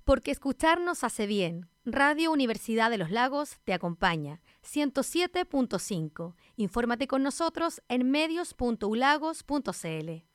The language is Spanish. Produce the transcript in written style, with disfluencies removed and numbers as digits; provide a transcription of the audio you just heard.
Porque escucharnos hace bien. Radio Universidad de los Lagos te acompaña. 107.5. Infórmate con nosotros en medios.ulagos.cl.